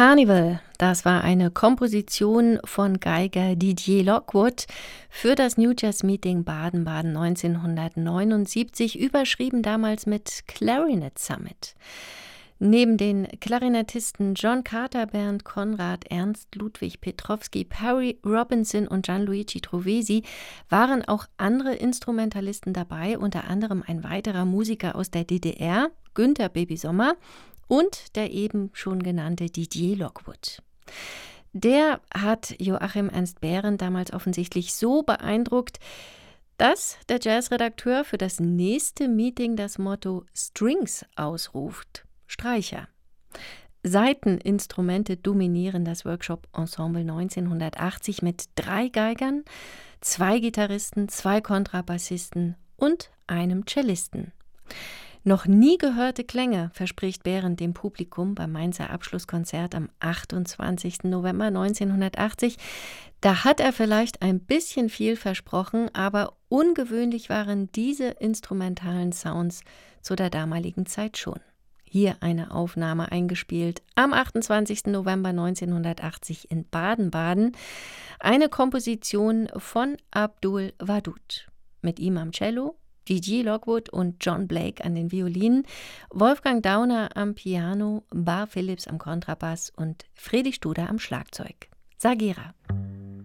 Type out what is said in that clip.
Carnival, das war eine Komposition von Geiger Didier Lockwood für das New Jazz Meeting Baden-Baden 1979, überschrieben damals mit Clarinet Summit. Neben den Klarinettisten John Carter, Bernd Conrad, Ernst Ludwig Petrowski, Perry Robinson und Gianluigi Trovesi waren auch andere Instrumentalisten dabei, unter anderem ein weiterer Musiker aus der DDR, Günter Baby Sommer, und der eben schon genannte Didier Lockwood. Der hat Joachim Ernst Behrendt damals offensichtlich so beeindruckt, dass der Jazzredakteur für das nächste Meeting das Motto Strings ausruft. Streicher. Saiteninstrumente dominieren das Workshop-Ensemble 1980 mit 3 Geigern, 2 Gitarristen, 2 Kontrabassisten und einem Cellisten. Noch nie gehörte Klänge verspricht Behrendt dem Publikum beim Mainzer Abschlusskonzert am 28. November 1980. Da hat er vielleicht ein bisschen viel versprochen, aber ungewöhnlich waren diese instrumentalen Sounds zu der damaligen Zeit schon. Hier eine Aufnahme eingespielt am 28. November 1980 in Baden-Baden. Eine Komposition von Abdul Wadud. Mit ihm am Cello, Didier Lockwood und John Blake an den Violinen, Wolfgang Dauner am Piano, Bar Phillips am Kontrabass und Friedrich Studer am Schlagzeug. Sagera.